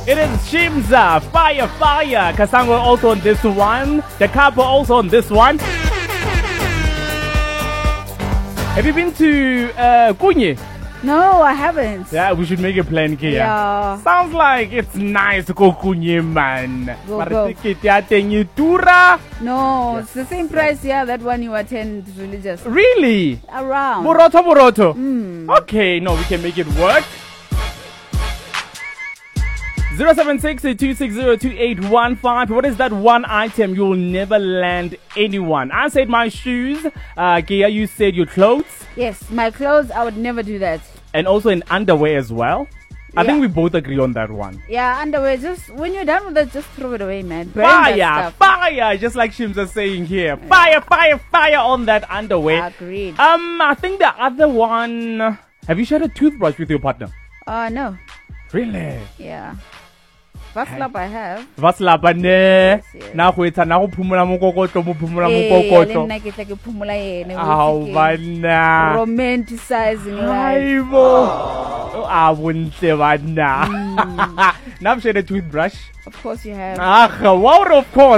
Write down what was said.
It is Shimza, Fire Fire. Kasango also on this one. The couple also on this one. Have you been to Kunye? No, I haven't. Yeah, we should make a plan here. Yeah. Sounds like it's nice to go Kunye, man. Go. No, it's the same price, yeah, that one you attend religious. Really? Around. Moroto. Okay, no, we can make it work. 076-260-2815. What is that one item you'll never lend anyone? I said my shoes. Kia, you said your clothes. Yes, my clothes, I would never do that. And also in underwear as well. I think we both agree on that one. Yeah, underwear, just when you're done with it, just throw it away, man. Burn Fire, that stuff. fire, just like Shim's saying here. Fire on that underwear. Agreed. I think the other one. Have you shared a toothbrush with your partner? No. Really? Yeah. Vaslap I have. Vaslapa ne. Yes. Na go etsa na go phumula mokokotlo mo phumula Le mokokotlo. nna ke tla ke phumula ene. Ao bana. Romanticizing life. Aibo. Ah, bontle bana. Now I've shared a toothbrush. Of course you have. Ah, wow, of course.